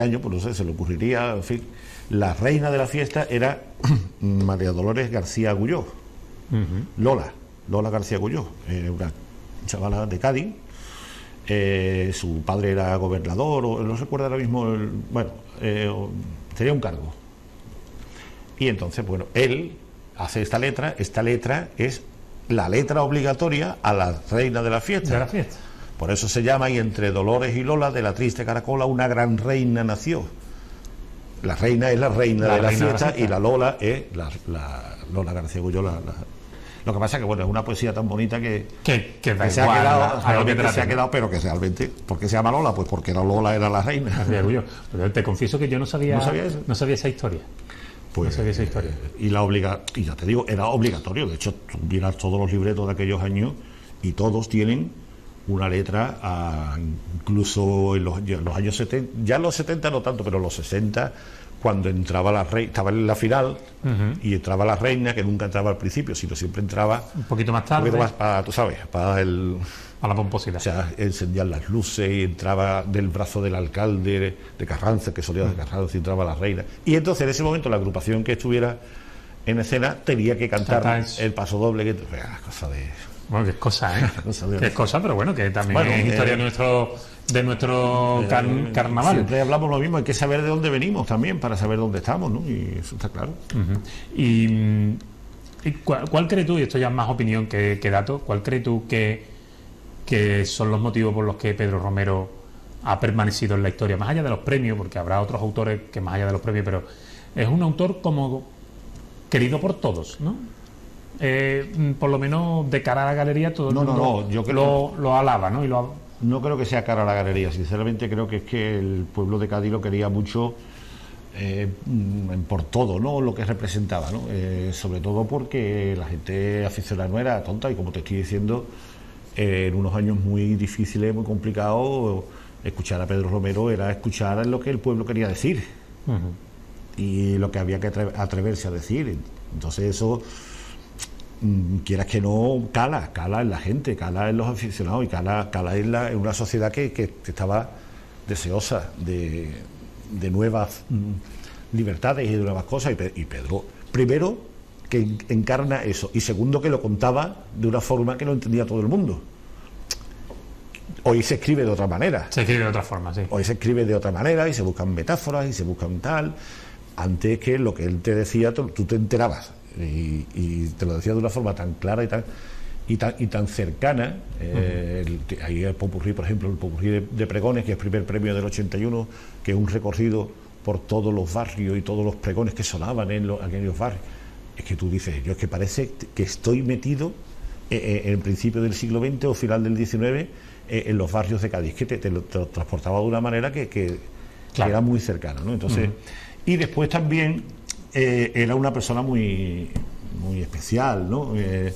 año, pues no sé, se le ocurriría, en fin. La reina de la fiesta era María Dolores García Agulló, Lola García Agulló, una chavala de Cádiz. Su padre era gobernador, o no recuerdo ahora mismo, tenía un cargo. Y entonces, bueno, él hace esta letra es la letra obligatoria a la reina de la fiesta. De la fiesta. Por eso se llama, y entre Dolores y Lola, de la triste caracola, una gran reina nació. La reina es la reina de la fiesta, y la Lola es la Lola García Agulló. Lo que pasa es que, bueno, es una poesía tan bonita que se ha quedado, pero que realmente, ¿por qué se llama Lola? Pues porque Lola era la reina. Pero te confieso que yo no sabía esa historia. Pues, no sabía esa historia. Y ya te digo, era obligatorio. De hecho, tú miras todos los libretos de aquellos años y todos tienen una letra, incluso en los años 70, ya en los 70 no tanto, pero en los 60, cuando entraba la reina, estaba en la final, y entraba la reina, que nunca entraba al principio, sino siempre entraba un poquito más tarde, para, tú sabes, para la pomposidad. O sea, encendían las luces y entraba del brazo del alcalde de Carranza, que solía de Carranza, y entraba la reina. Y entonces, en ese momento, la agrupación que estuviera en escena tenía que cantar el paso doble, que cosa de... Bueno, que es cosa, ¿eh? Que es cosa, pero bueno, que también es historia de nuestro carnaval. Siempre hablamos lo mismo, hay que saber de dónde venimos también para saber dónde estamos, ¿no? Y eso está claro. ¿Y cuál crees tú, y esto ya es más opinión que dato, cuál crees tú que son los motivos por los que Pedro Romero ha permanecido en la historia? Más allá de los premios, porque habrá otros autores que más allá de los premios, pero es un autor como querido por todos, ¿no? Por lo menos de cara a la galería todo el mundo lo alaba, ¿no? No creo que sea cara a la galería, sinceramente creo que es que el pueblo de Cádiz lo quería mucho por todo, ¿no? Lo que representaba, ¿no? Sobre todo porque la gente aficionada no era tonta, y como te estoy diciendo, en unos años muy difíciles, muy complicados, escuchar a Pedro Romero era escuchar lo que el pueblo quería decir, y lo que había que atreverse a decir. Entonces eso, quieras que no, cala en la gente, cala en los aficionados, y cala en una sociedad que estaba deseosa de nuevas libertades y de nuevas cosas, y Pedro, primero, que encarna eso, y segundo, que lo contaba de una forma que no entendía todo el mundo. Hoy se escribe de otra manera. Se escribe de otra forma, sí. Hoy se escribe de otra manera, y se buscan metáforas, y se buscan tal. Antes, que lo que él te decía, tú te enterabas, y te lo decía de una forma tan clara y tan cercana. Ahí el popurrí, por ejemplo, el popurrí de pregones, que es el primer premio del 81, que es un recorrido por todos los barrios y todos los pregones que sonaban en aquellos barrios. Es que tú dices, yo es que parece que estoy metido en el principio del siglo XX o final del XIX en los barrios de Cádiz, que te lo transportaba de una manera que era muy cercana, ¿no? Entonces, y después también era una persona muy, muy especial, ¿no?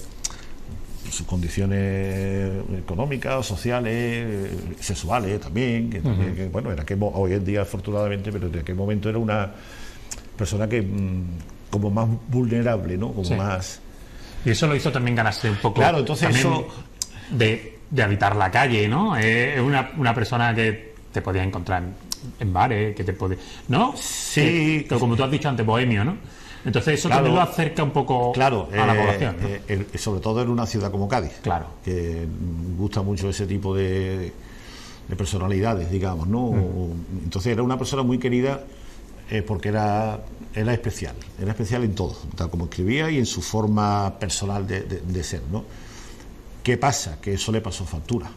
Sus condiciones económicas, sociales, sexuales también, que bueno, era que hoy en día afortunadamente, pero en aquel momento era una persona que como más vulnerable, ¿no? Como más... Y eso lo hizo también ganarse un poco. Claro, entonces eso... De habitar la calle, ¿no? Es una persona que te podías encontrar en bares, que te podía... ¿no? Sí. Que como tú has dicho antes, bohemio, ¿no? Entonces eso también lo acerca un poco a la población, ¿no? Sobre todo en una ciudad como Cádiz. Claro. Que gusta mucho ese tipo de personalidades, digamos, ¿no? Entonces era una persona muy querida porque era especial. Era especial en todo, tal como escribía y en su forma personal de ser, ¿no? ¿Qué pasa? Que eso le pasó factura.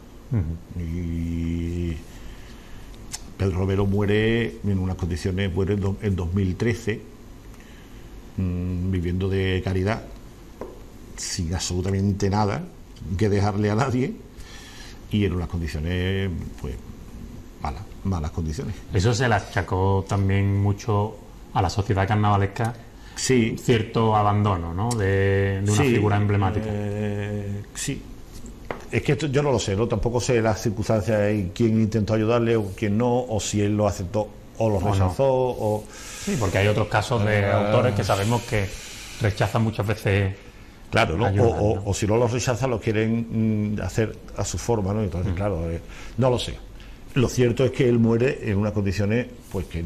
Y Pedro Romero muere en unas condiciones, muere en 2013, viviendo de caridad, sin absolutamente nada que dejarle a nadie, y en unas condiciones, pues, malas condiciones. Eso se le achacó también mucho a la sociedad carnavalesca. Sí. Cierto abandono, ¿no? De una figura emblemática. Sí. Es que esto yo no lo sé, ¿no? Tampoco sé las circunstancias y quién intentó ayudarle o quién no, o si él lo aceptó o lo rechazó. No. Sí, porque hay otros casos de autores que sabemos que rechazan muchas veces. Claro, ¿no? O si no los rechazan, lo quieren hacer a su forma, ¿no? Entonces, claro, no lo sé. Lo cierto es que él muere en unas condiciones, pues, que